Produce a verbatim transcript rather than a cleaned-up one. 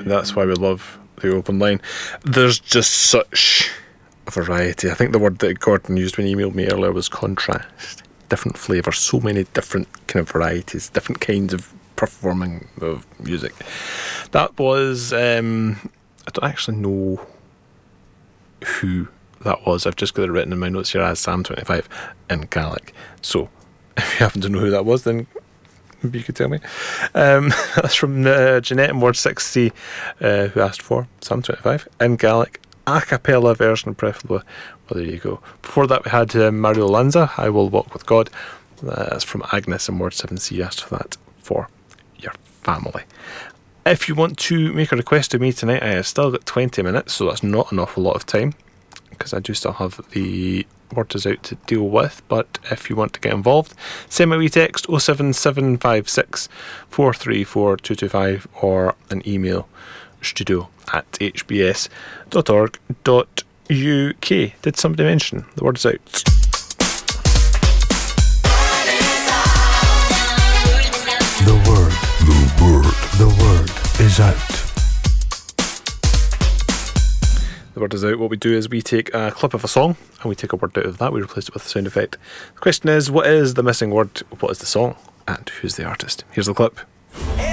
That's why we love the open line. There's just such a variety. I think the word that Gordon used when he emailed me earlier was contrast. Different flavours, so many different kind of varieties, different kinds of performing of music. That was, um, I don't actually know who that was. I've just got it written in my notes here as Sam twenty-five in Gaelic. So if you happen to know who that was, then maybe you could tell me. Um, that's from uh, Jeanette in Ward six C, uh, who asked for Psalm twenty-five in Gaelic, a cappella version preferably. Well, there you go. Before that we had uh, Mario Lanza, I Will Walk With God. That's from Agnes in Ward seven C, asked for that for your family. If you want to make a request to me tonight, I have still got twenty minutes, so that's not an awful lot of time, because I do still have the Word Is Out to deal with. But if you want to get involved, send me a wee text oh seven seven five six four three four two two five or an email, studio at h b s dot org dot u k. Did somebody mention the Word Is Out? The word, the word, the word is out. The Word Is Out. What we do is we take a clip of a song and we take a word out of that, we replace it with a sound effect. The question is, what is the missing word, what is the song, and who's the artist? Here's the clip.